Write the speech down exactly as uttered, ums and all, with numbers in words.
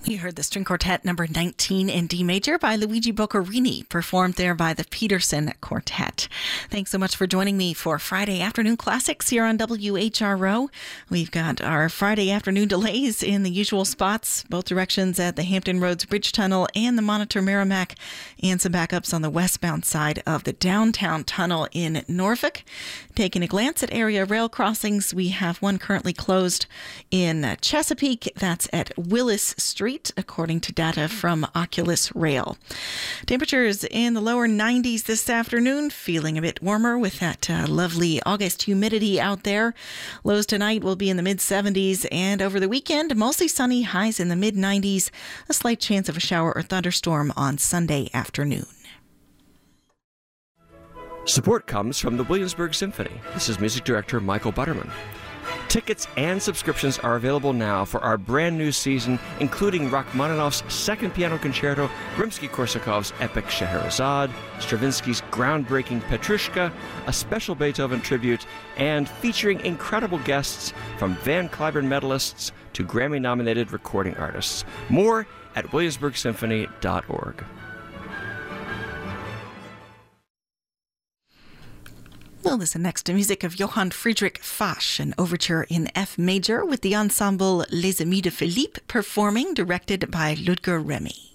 We heard the string quartet number nineteen in D major by Luigi Boccherini, performed there by the Peterson Quartet. Thanks so much for joining me for Friday Afternoon Classics here on W H R O. We've got our Friday afternoon delays in the usual spots, both directions at the Hampton Roads Bridge Tunnel and the Monitor Merrimack, and some backups on the westbound side of the downtown tunnel in Norfolk. Taking a glance at area rail crossings, we have one currently closed in Chesapeake. That's at Willis Street, according to data from Oculus Rail. Temperatures in the lower nineties this afternoon, feeling a bit warmer with that uh, lovely August humidity out there. Lows tonight will be in the mid seventies, and over the weekend, mostly sunny, highs in the mid nineties. A slight chance of a shower or thunderstorm on Sunday afternoon. Support comes from the Williamsburg Symphony. This is music director Michael Butterman. Tickets and subscriptions are available now for our brand new season, including Rachmaninoff's Second Piano Concerto, Rimsky-Korsakov's epic Scheherazade, Stravinsky's groundbreaking Petrushka, a special Beethoven tribute, and featuring incredible guests from Van Cliburn medalists to Grammy-nominated recording artists. More at williamsburg symphony dot org. We'll listen next to music of Johann Friedrich Fasch, an overture in F major with the ensemble Les Amis de Philippe, performing, directed by Ludger Remy.